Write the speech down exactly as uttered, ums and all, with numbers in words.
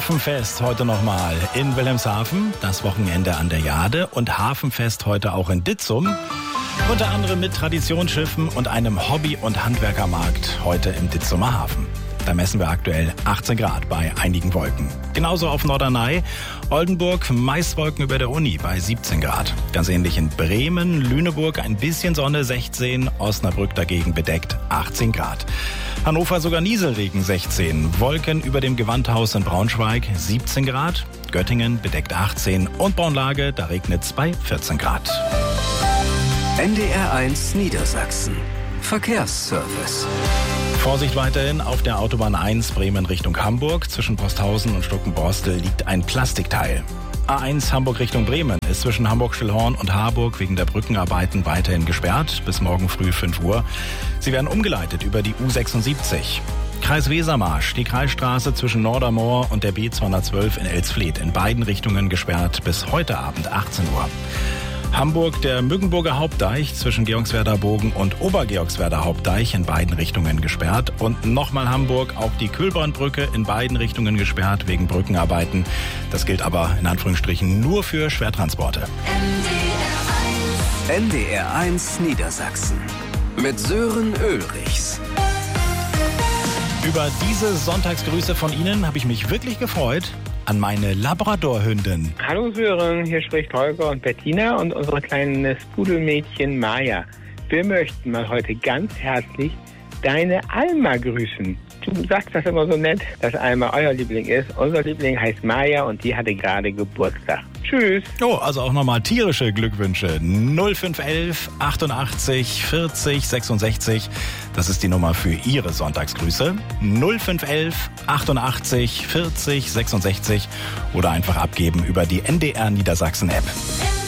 Hafenfest heute nochmal in Wilhelmshaven, das Wochenende an der Jade und Hafenfest heute auch in Ditzum. Unter anderem mit Traditionsschiffen und einem Hobby- und Handwerkermarkt heute im Ditzumer Hafen. Da messen wir aktuell achtzehn Grad bei einigen Wolken. Genauso auf Norderney, Oldenburg, Maiswolken über der Uni bei siebzehn Grad. Ganz ähnlich in Bremen, Lüneburg ein bisschen Sonne sechzehn, Osnabrück dagegen bedeckt achtzehn Grad. Hannover sogar Nieselregen sechzehn, Wolken über dem Gewandhaus in Braunschweig siebzehn Grad, Göttingen bedeckt achtzehn und Braunlage, da regnet es bei vierzehn Grad. N D R eins Niedersachsen. Verkehrsservice. Vorsicht weiterhin auf der Autobahn eins Bremen Richtung Hamburg. Zwischen Posthausen und Stuckenborstel liegt ein Plastikteil. A eins Hamburg Richtung Bremen ist zwischen Hamburg-Stillhorn und Harburg wegen der Brückenarbeiten weiterhin gesperrt bis morgen früh fünf Uhr. Sie werden umgeleitet über die U sechsundsiebzig. Kreis Wesermarsch, die Kreisstraße zwischen Nordermoor und der B zweihundertzwölf in Elsfleth in beiden Richtungen gesperrt bis heute Abend achtzehn Uhr. Hamburg, der Mückenburger Hauptdeich zwischen Georgswerder Bogen und Obergeorgswerder Hauptdeich in beiden Richtungen gesperrt. Und nochmal Hamburg, auch die Kühlbornbrücke in beiden Richtungen gesperrt wegen Brückenarbeiten. Das gilt aber in Anführungsstrichen nur für Schwertransporte. N D R eins Niedersachsen mit Sören Ulrichs. Über diese Sonntagsgrüße von Ihnen habe ich mich wirklich gefreut. An meine Labradorhündin. Hallo Sören, hier spricht Holger und Bettina und unsere kleine Pudelmädchen Maja. Wir möchten mal heute ganz herzlich deine Alma grüßen. Du sagst das immer so nett, dass Alma euer Liebling ist. Unser Liebling heißt Maja und die hatte gerade Geburtstag. Tschüss. Oh, also auch nochmal tierische Glückwünsche. null fünf elf achtundachtzig vierzig sechsundsechzig. Das ist die Nummer für Ihre Sonntagsgrüße. null fünf elf achtundachtzig vierzig sechsundsechzig oder einfach abgeben über die N D R Niedersachsen App.